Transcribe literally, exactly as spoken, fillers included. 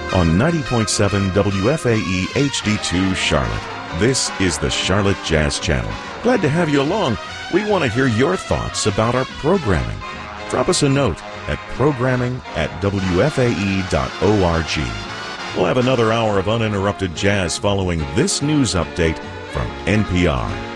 on ninety point seven W F A E H D two Charlotte. This is the Charlotte Jazz Channel. Glad to have you along. We want to hear your thoughts about our programming. Drop us a note at programming at W F A E dot org. We'll have another hour of uninterrupted jazz following this news update from N P R.